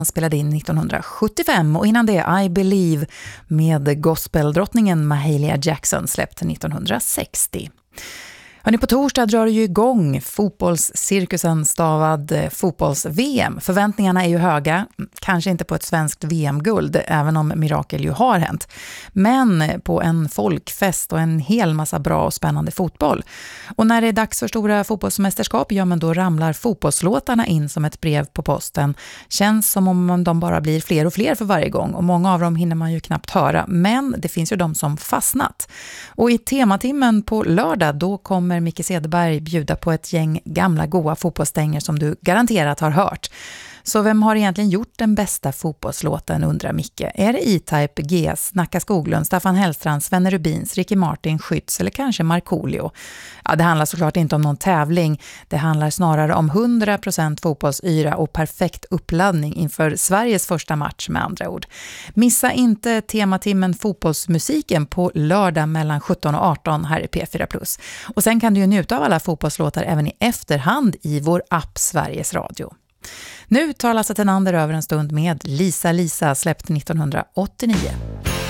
Han spelade in 1975 och innan det I Believe med gospeldrottningen Mahalia Jackson släppte 1960. Hörrni, på torsdag drar det ju igång fotbollscirkusen stavad fotbolls-VM. Förväntningarna är ju höga, kanske inte på ett svenskt VM-guld, även om mirakel ju har hänt. Men på en folkfest och en hel massa bra och spännande fotboll. Och när det är dags för stora fotbollsmästerskap, ja men då ramlar fotbollslåtarna in som ett brev på posten. Känns som om de bara blir fler och fler för varje gång. Och många av dem hinner man ju knappt höra. Men det finns ju de som fastnat. Och i tematimmen på lördag då kommer Micke Cederberg bjuda på ett gäng gamla goa fotbollsstänger som du garanterat har hört. Så vem har egentligen gjort den bästa fotbollslåten, undrar Micke? Är det E-Type, GS, Nacka Skoglund, Staffan Hellstrand, Svenne Rubins, Ricky Martin, Skytts eller kanske Markoolio? Ja, det handlar såklart inte om någon tävling. Det handlar snarare om 100% fotbollsyra och perfekt uppladdning inför Sveriges första match med andra ord. Missa inte tematimmen fotbollsmusiken på lördag mellan 17 och 18 här i P4+. Och sen kan du ju njuta av alla fotbollslåtar även i efterhand i vår app Sveriges Radio. Nu tar Lasse Tenander över en stund med Lisa Lisa, släppt 1989.